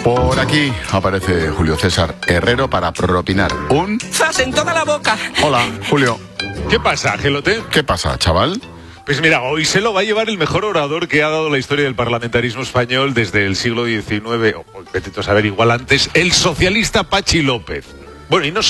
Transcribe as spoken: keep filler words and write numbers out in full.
Por aquí aparece Julio César Herrero para propinar un... ¡Zas en toda la boca! Hola, Julio. ¿Qué pasa, Gelote? ¿Qué pasa, chaval? Pues mira, hoy se lo va a llevar el mejor orador que ha dado la historia del parlamentarismo español desde el siglo diecinueve, o vete tú a saber, igual antes, el socialista Pachi López. Bueno, y no